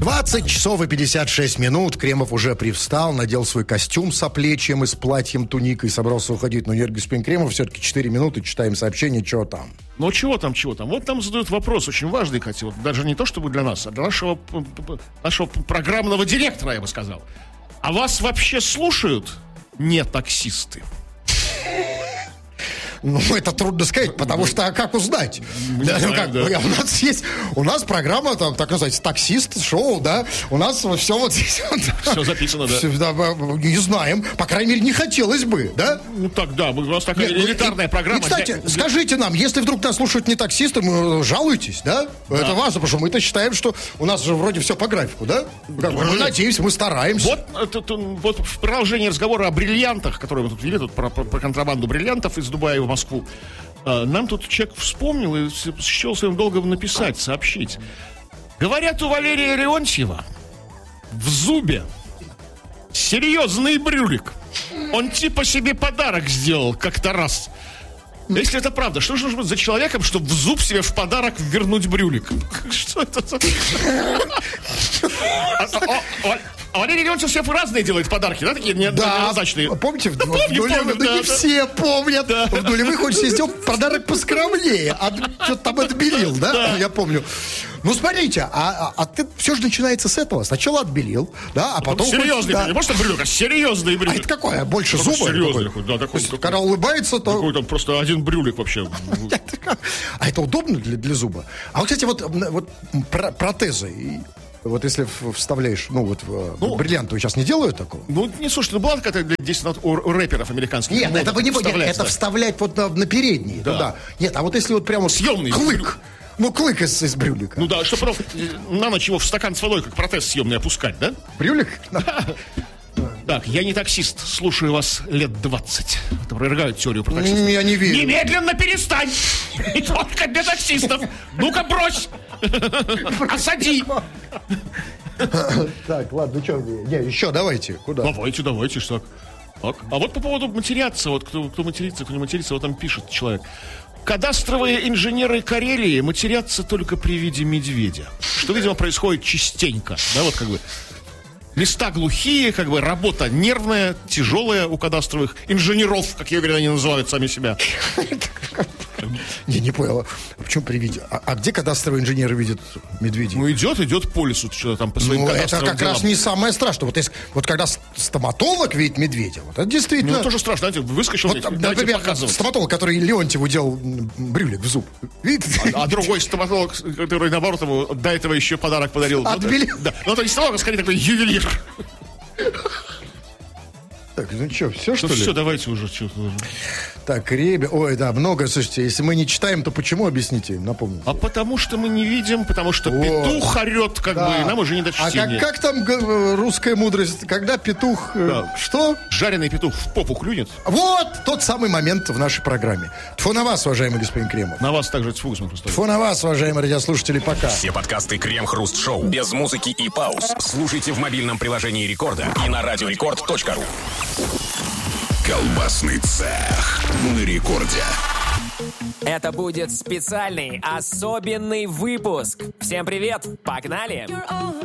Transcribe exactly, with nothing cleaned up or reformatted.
двадцать часов и пятьдесят шесть минут. Кремов уже привстал, надел свой костюм с оплечьем и с платьем, туникой, собрался уходить. Но Георгий Господин Кремов, все-таки четыре минуты, читаем сообщение, что там. Ну, чего там, чего там? Вот там задают вопрос очень важный, Катя. Вот даже не то, чтобы для нас, а для нашего, нашего программного директора, я бы сказал. А вас вообще слушают не таксисты? Ну, это трудно сказать, потому что, а как узнать? Да, знаю, ну, как, да. У нас есть, у нас программа, там, так называется, таксист, шоу, да, у нас все вот здесь. Все записано, да. Все, да, не знаем, по крайней мере, не хотелось бы, да? Ну, так, да, у нас такая Нет, ну, элитарная и, программа. И, кстати, для... скажите нам, если вдруг нас слушают не таксисты, мы, жалуйтесь, да? да? Это важно, потому что мы-то считаем, что у нас же вроде все по графику, да? Как, мы надеемся, мы стараемся. Вот, это, вот в продолжении разговора о бриллиантах, которые мы тут вели, тут про, про, про контрабанду бриллиантов из Дубая в Москву, нам тут человек вспомнил и счел своим долгом написать, сообщить. Говорят, у Валерия Леонтьева в зубе серьезный брюлик. Он типа себе подарок сделал как-то раз. Если это правда, что же нужно быть за человеком, чтобы в зуб себе в подарок вернуть брюлик? Что это за... А Валерий Леонтьев себе разные делает подарки, да, такие неоднозначные? Да, помните, в нулевых, ну не все помнят. В нулевых он себе сделал подарок поскромнее, а что-то там отбелил, да, я помню. Ну, смотрите, а, а, а ты все же начинается с этого. Сначала отбелил, да, а потом... Серьезный, да. Не просто брюлик, а серьезный брюлик. А это какое? Больше такой зуба? Серьезный, такой, да, такой, такой, когда улыбается, то... Такой там просто один брюлик вообще. А это удобно для, для зуба? А вот, кстати, вот, вот протезы... Вот если вставляешь, ну вот ну, бриллиантовые сейчас не делают такого? Ну, не, слушай, ну была такая здесь у, у рэперов американских. Нет, это вы не будете, это да. вставлять вот на, на передние. Да. Да. Нет, а вот если вот прямо съемный клык. Ну, клык из, из брюлика. Ну да, чтобы на ночь его в стакан с водой, как протез съемный, опускать, да? Брюлик? Так, я не таксист, слушаю вас лет двадцать. Опровергают теорию про таксистов. Я не верю. Немедленно перестань! И только для таксистов! Ну-ка, брось! Осади! Так, ладно, что, не, еще давайте, куда? Давайте, давайте, что так. А вот по поводу матеряться, вот кто, кто матерится, кто не матерится, вот там пишет человек. Кадастровые инженеры Карелии матерятся только при виде медведя. Что, видимо, происходит частенько. Да, вот как бы места глухие, как бы работа нервная, тяжелая у кадастровых инженеров, как я уверен, они называют сами себя. Не, не понял. А почему при виде? А, а где кадастровые инженеры видят медведей? Ну, идет, идет по лесу, что-то там по своим ну, кадастровым это как делам. раз не самое страшное. Вот, если, вот когда стоматолог видит медведя, вот это действительно... Ну, это тоже страшно, знаете, выскочил, вот, давайте например, показывать. Стоматолог, который Леонтьеву делал брюлик в зуб. Видите? А, а другой стоматолог, который, наоборот, ему до этого еще подарок подарил. Отбелил. Да, но это не стоматолог, а скорее такой ювелир. Так, ну что, все, что ну, ли? Все, давайте уже. Что-то уже. Так, ребят, ой, да, много, слушайте, если мы не читаем, то почему, объясните, напомните. А потому что мы не видим, потому что вот. Петух орет, как да. бы, и нам уже не до чтения. А как, как там русская мудрость, когда петух, да. что? Жареный петух в попу клюнет. Вот тот самый момент в нашей программе. Тьфу на вас, уважаемый господин Кремов. На вас также тьфу, смотрю. Тьфу на вас, уважаемые радиослушатели, пока. Все подкасты Крем-Хруст-Шоу без музыки и пауз слушайте в мобильном приложении Рекорда и на радиорекорд точка ру. Колбасный цех на Рекорде. Это будет специальный, особенный выпуск. Всем привет, погнали!